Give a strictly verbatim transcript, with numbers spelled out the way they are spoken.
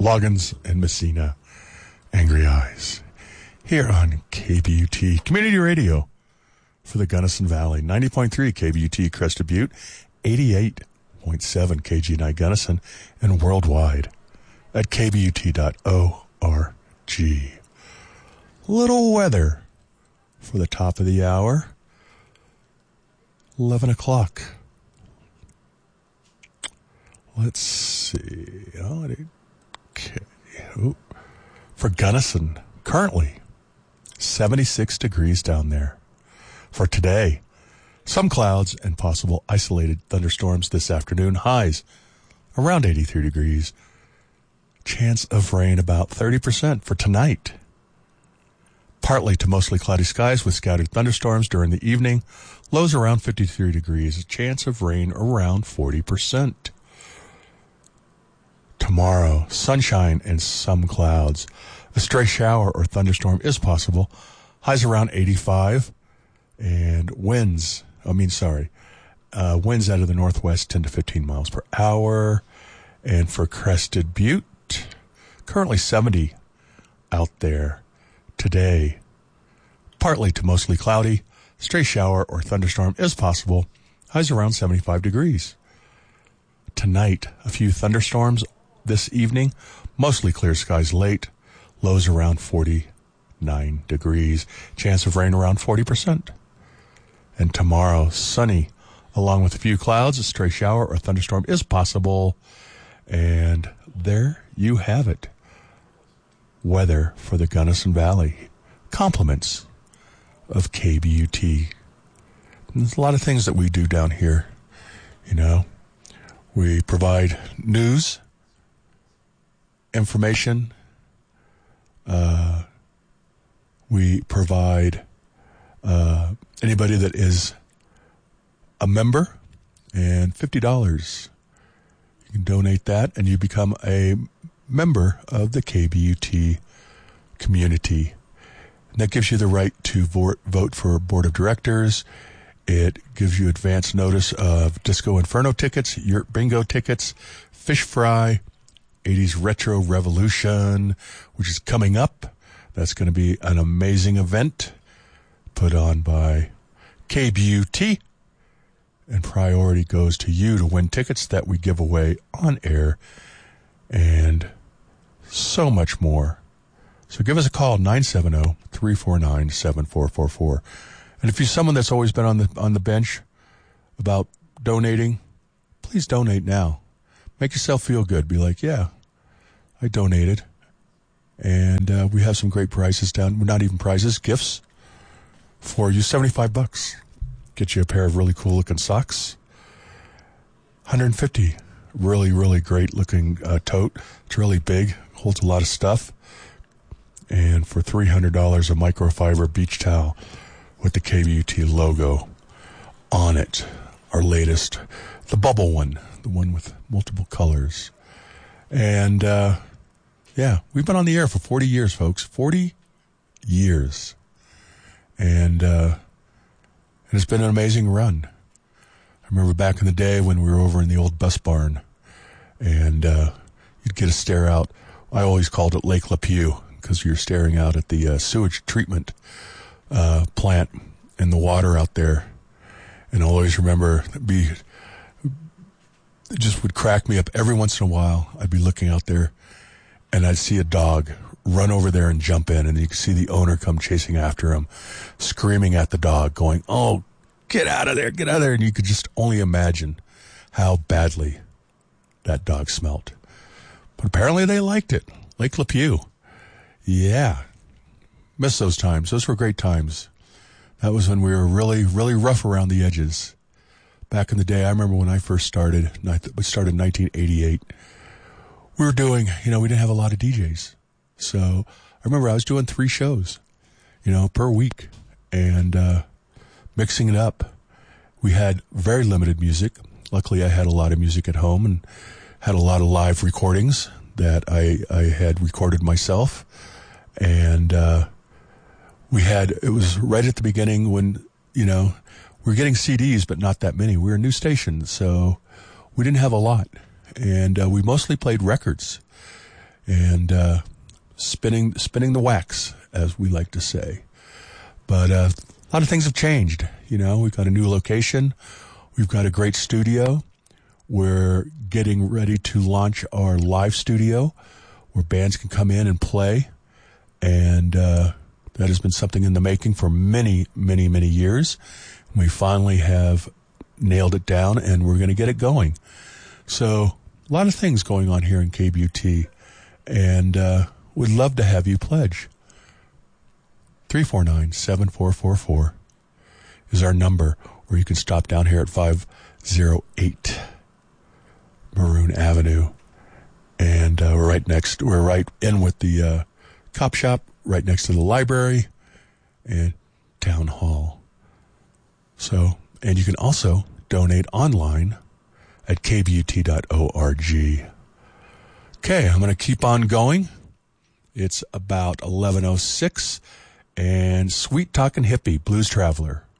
Loggins and Messina, Angry Eyes, here on K B U T Community Radio for the Gunnison Valley, ninety point three K B U T Crested Butte, eighty-eight point seven K G N I Gunnison, and worldwide at k b u t dot org. Little weather for the top of the hour, eleven o'clock. Let's see. Oh, okay. Oh. For Gunnison, currently seventy-six degrees down there. For today, some clouds and possible isolated thunderstorms this afternoon. Highs around eighty-three degrees. Chance of rain about thirty percent for tonight. Partly to mostly cloudy skies with scattered thunderstorms during the evening. Lows around fifty-three degrees. Chance of rain around forty percent. Tomorrow, sunshine and some clouds. A stray shower or thunderstorm is possible. Highs around eighty-five. And winds, I mean, sorry, uh, winds out of the northwest ten to fifteen miles per hour. And for Crested Butte, currently seventy out there today. Partly to mostly cloudy. Stray shower or thunderstorm is possible. Highs around seventy-five degrees. Tonight, a few thunderstorms. This evening, mostly clear skies late, lows around forty-nine degrees, chance of rain around forty percent. And tomorrow, sunny, along with a few clouds, a stray shower or thunderstorm is possible. And there you have it. Weather for the Gunnison Valley. Compliments of K B U T. There's a lot of things that we do down here, you know. We provide news, information, uh, we provide uh, anybody that is a member, and fifty dollars. You can donate that, and you become a member of the K B U T community. And that gives you the right to vote, vote for a board of directors. It gives you advance notice of Disco Inferno tickets, your bingo tickets, fish fry, eighties Retro Revolution, which is coming up. That's going to be an amazing event put on by K B U T. And priority goes to you to win tickets that we give away on air and so much more. So give us a call, nine seven zero, three four nine, seven four four four. And if you're someone that's always been on the on the bench about donating, please donate now. Make yourself feel good. Be like, yeah, I donated. And uh, we have some great prices down. Not even prizes, gifts for you. seventy-five bucks. Get you a pair of really cool looking socks. one hundred fifty. Really, really great looking uh, tote. It's really big. Holds a lot of stuff. And for three hundred dollars, a microfiber beach towel with the K B U T logo on it. Our latest, the bubble one, the one with multiple colors. And, uh, yeah, we've been on the air for forty years, folks. forty years. And, uh, and it's been an amazing run. I remember back in the day when we were over in the old bus barn, and uh, you'd get a stare out. I always called it Lake Lepew because you're staring out at the uh, sewage treatment uh, plant and the water out there. And I always remember it'd be it just would crack me up every once in a while. I'd be looking out there, and I'd see a dog run over there and jump in, and you could see the owner come chasing after him, screaming at the dog, going, "Oh, get out of there, get out of there." And you could just only imagine how badly that dog smelt. But apparently they liked it. Lake Lepew. Yeah. Miss those times. Those were great times. That was when we were really, really rough around the edges. Back in the day, I remember when I first started, we started in nineteen eighty-eight. We were doing, you know, we didn't have a lot of D Js. So I remember I was doing three shows, you know, per week. And, uh, mixing it up. We had very limited music. Luckily, I had a lot of music at home and had a lot of live recordings that I, I had recorded myself. And uh, we had, it was right at the beginning when, you know, we were getting C Ds, but not that many. We were a new station, so we didn't have a lot. And uh, we mostly played records. and uh, spinning spinning the wax, as we like to say. But uh, a lot of things have changed. You know, we've got a new location. We've got a great studio. We're getting ready to launch our live studio where bands can come in and play. And uh, that has been something in the making for many, many, many years. We finally have nailed it down, and we're going to get it going. So a lot of things going on here in K B U T. And uh, we'd love to have you pledge. three four nine, seven four four four is our number, or you can stop down here at five oh eight Maroon Avenue. And uh, we're right next, we're right in with the uh, cop shop, right next to the library and town hall. So, and you can also donate online at k b u t dot org. Okay, I'm going to keep on going. It's about eleven oh six, and Sweet Talkin' Hippie, Blues Traveler.